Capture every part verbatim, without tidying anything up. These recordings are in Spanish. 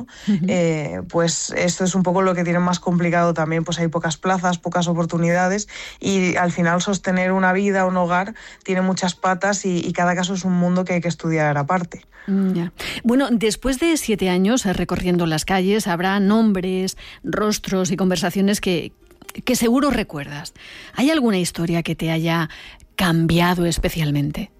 uh-huh. eh, pues esto es un poco lo que tiene más complicado también, pues hay pocas plazas, pocas oportunidades y al final sostener una vida, un hogar, tiene muchas patas y, y cada caso es un mundo que hay que estudiar aparte. Ya. Bueno, después de siete años recorriendo las calles, habrá nombres, rostros y conversaciones que, que seguro recuerdas. ¿Hay alguna historia que te haya cambiado especialmente?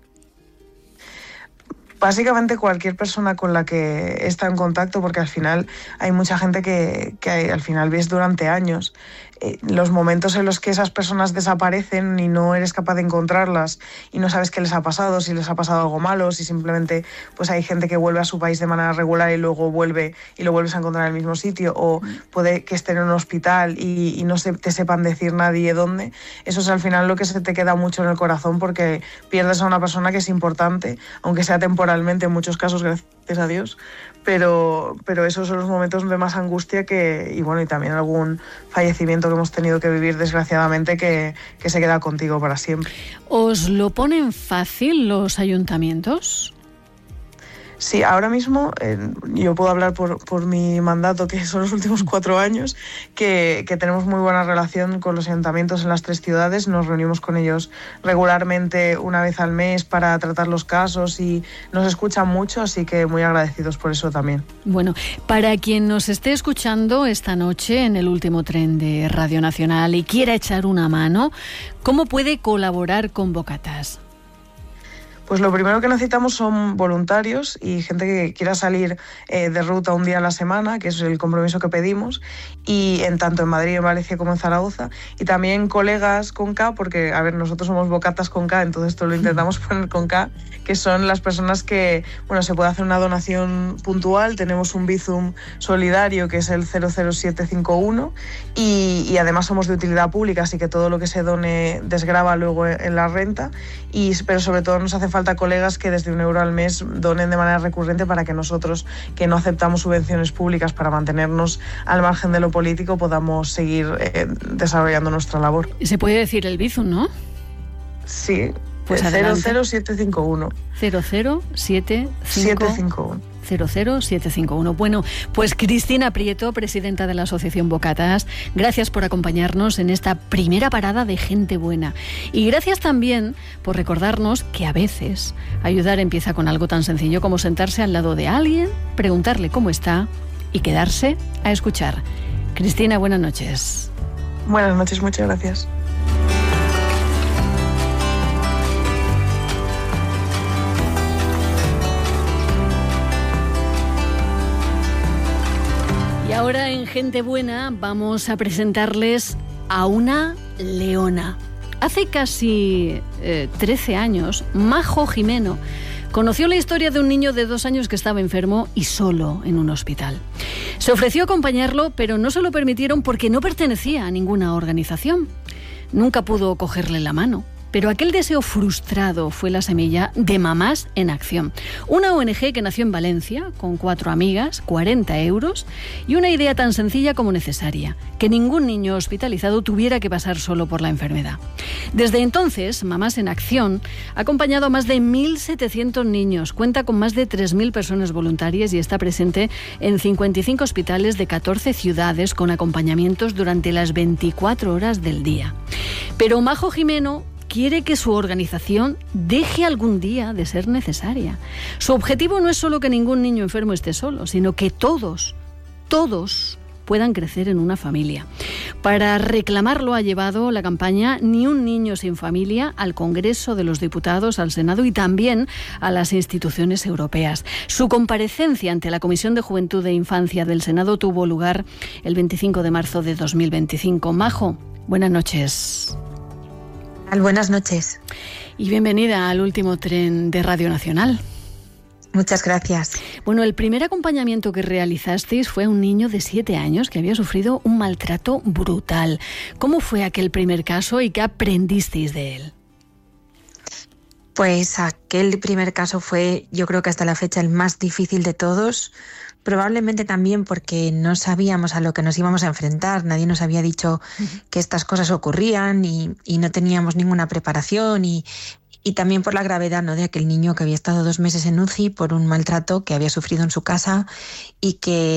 Básicamente cualquier persona con la que está en contacto, porque al final hay mucha gente que, que al final ves durante años. Eh, los momentos en los que esas personas desaparecen y no eres capaz de encontrarlas y no sabes qué les ha pasado, si les ha pasado algo malo, si simplemente pues hay gente que vuelve a su país de manera regular y luego vuelve y lo vuelves a encontrar en el mismo sitio, o puede que estén en un hospital y, y no se, te sepan decir nadie dónde. Eso es al final lo que se te queda mucho en el corazón, porque pierdes a una persona que es importante, aunque sea temporalmente en muchos casos, gracias a Dios, pero, pero esos son los momentos de más angustia que, y bueno, y también algún fallecimiento que hemos tenido que vivir desgraciadamente que, que se queda contigo para siempre. ¿Os lo ponen fácil los ayuntamientos? Sí, ahora mismo eh, yo puedo hablar por, por mi mandato, que son los últimos cuatro años, que, que tenemos muy buena relación con los ayuntamientos en las tres ciudades. Nos reunimos con ellos regularmente una vez al mes para tratar los casos y nos escuchan mucho, así que muy agradecidos por eso también. Bueno, para quien nos esté escuchando esta noche en el último tren de Radio Nacional y quiera echar una mano, ¿cómo puede colaborar con Bocatas? Pues lo primero que necesitamos son voluntarios y gente que quiera salir eh, de ruta un día a la semana, que es el compromiso que pedimos, y en tanto en Madrid, en Valencia como en Zaragoza, y también colegas con K, porque a ver, nosotros somos Bocatas con K, entonces esto lo intentamos poner con K, que son las personas que, bueno, se puede hacer una donación puntual. Tenemos un Bizum solidario que es el cero cero siete cinco uno y, y además somos de utilidad pública, así que todo lo que se done desgrava luego en la renta, y, pero sobre todo nos hace falta falta colegas que desde un euro al mes donen de manera recurrente para que nosotros, que no aceptamos subvenciones públicas para mantenernos al margen de lo político, podamos seguir eh, desarrollando nuestra labor. Se puede decir el Bizum, ¿no? Sí, pues cero cero siete cinco uno. cero cero siete cinco uno. cero cero siete cinco uno. Bueno, pues Cristina Prieto, presidenta de la Asociación Bocatas, gracias por acompañarnos en esta primera parada de gente buena. Y gracias también por recordarnos que a veces ayudar empieza con algo tan sencillo como sentarse al lado de alguien, preguntarle cómo está y quedarse a escuchar. Cristina, buenas noches. Buenas noches, muchas gracias. Y ahora en Gente Buena vamos a presentarles a una leona. Hace casi eh, trece años, Majo Jimeno conoció la historia de un niño de dos años que estaba enfermo y solo en un hospital. Se ofreció a acompañarlo, pero no se lo permitieron porque no pertenecía a ninguna organización. Nunca pudo cogerle la mano. Pero aquel deseo frustrado fue la semilla de Mamás en Acción, una O N Ge que nació en Valencia con cuatro amigas, cuarenta euros y una idea tan sencilla como necesaria, que ningún niño hospitalizado tuviera que pasar solo por la enfermedad. Desde entonces, Mamás en Acción ha acompañado a más de mil setecientos niños, cuenta con más de tres mil personas voluntarias y está presente en cincuenta y cinco hospitales de catorce ciudades con acompañamientos durante las veinticuatro horas del día. Pero Majo Jimeno quiere que su organización deje algún día de ser necesaria. Su objetivo no es solo que ningún niño enfermo esté solo, sino que todos, todos puedan crecer en una familia. Para reclamarlo ha llevado la campaña Ni un niño sin familia al Congreso de los Diputados, al Senado y también a las instituciones europeas. Su comparecencia ante la Comisión de Juventud e Infancia del Senado tuvo lugar el veinticinco de marzo de dos mil veinticinco. Majo, buenas noches. Buenas noches. Y bienvenida al último tren de Radio Nacional. Muchas gracias. Bueno, el primer acompañamiento que realizasteis fue a un niño de siete años que había sufrido un maltrato brutal. ¿Cómo fue aquel primer caso y qué aprendisteis de él? Pues aquel primer caso fue, yo creo que hasta la fecha, el más difícil de todos. Probablemente también porque no sabíamos a lo que nos íbamos a enfrentar. Nadie nos había dicho que estas cosas ocurrían y, y no teníamos ninguna preparación y, y también por la gravedad, ¿no?, de aquel niño que había estado dos meses en U C I por un maltrato que había sufrido en su casa y que